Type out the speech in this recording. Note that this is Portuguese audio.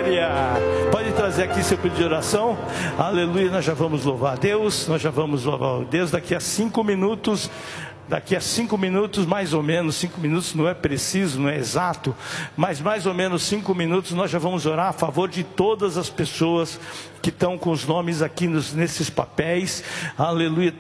glória. Pode trazer aqui seu pedido de oração. Aleluia, nós já vamos louvar a Deus. Nós já vamos louvar a Deus daqui a 5 minutos. Daqui a 5 minutos, mais ou menos, 5 minutos não é preciso, não é exato, mas mais ou menos 5 minutos nós já vamos orar a favor de todas as pessoas que estão com os nomes aqui nesses papéis. Aleluia.